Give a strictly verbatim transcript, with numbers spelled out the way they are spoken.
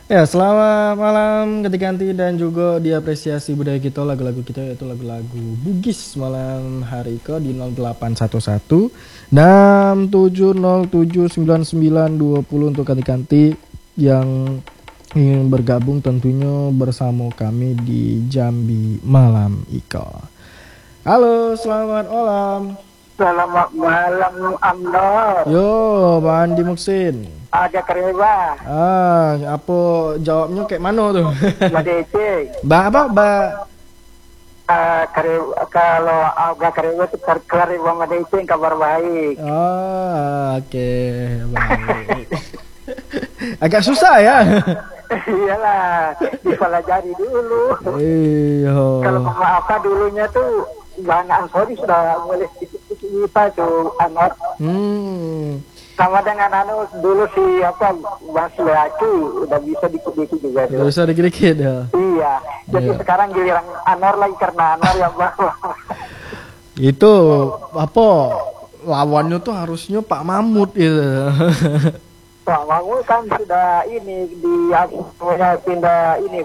Ya, selamat malam ketika nanti dan juga diapresiasi budaya kita, lagu-lagu kita yaitu lagu-lagu Bugis malam hari ke di nol delapan satu satu enam tujuh nol tujuh sembilan sembilan dua nol untuk kanti-kanti yang ingin bergabung tentunya bersama kami di Jambi Malam Iko. Halo, selamat malam. Selamat malam, Amnor. Yo, Pak Andi Muksin. Ada kereba. Ah, apa jawabnya kayak mana tuh? Mbak Dece. Mbak apa, Mbak? Uh, kereba, kalau agak kereba itu kereba Mbak Dece kabar baik. Oh, oke, okay. Baik. Agak susah ya. Iyalah, dipelajari dulu. Iya. Kalau apa dulunya tuh Bang Ansori sudah mulai sedikit-sedikit tuh anak. Hmm. Sama dengan anu dulu si apa Bang Suleaki udah bisa dikit-dikit juga tuh. Udah bisa dikit-dikit ya. Iya. Jadi Iya. sekarang giliran Anwar lagi karena Anwar yang bawa. Itu apa? Lawannya tuh harusnya Pak Mahmud itu. Pak Mahmud kan sudah ini di akhirnya pindah ini